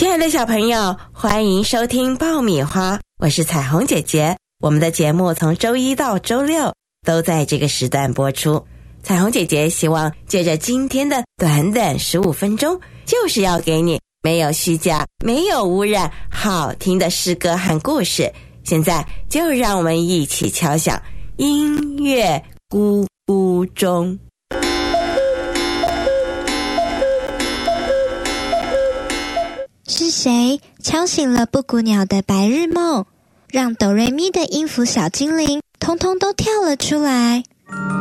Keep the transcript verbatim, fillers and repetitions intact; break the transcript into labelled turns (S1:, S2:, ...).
S1: 亲爱的小朋友，欢迎收听爆米花，我是彩虹姐姐。我们的节目从周一到周六都在这个时段播出。彩虹姐姐希望借着今天的短短十五分钟，就是要给你没有虚假、没有污染、好听的诗歌和故事。现在就让我们一起敲响音乐咕咕钟。
S2: 是谁敲醒了布谷鸟的白日梦，让哆瑞咪的音符小精灵通通都跳了出来？